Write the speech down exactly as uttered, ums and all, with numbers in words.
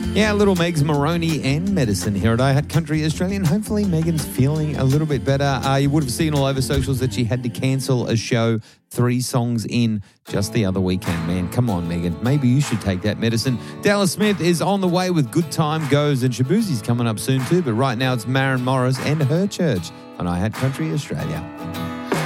Yeah, little Megs Maroney and Medicine here at I Hat Country Australian. Hopefully Megan's feeling a little bit better. Uh, you would have seen all over socials that she had to cancel a show three songs in just the other weekend. Man, come on, Megan. Maybe you should take that medicine. Dallas Smith is on the way with Good Time Goes, and Shabuzi's coming up soon too. But right now it's Maren Morris and Her Church on I Hat Country Australia.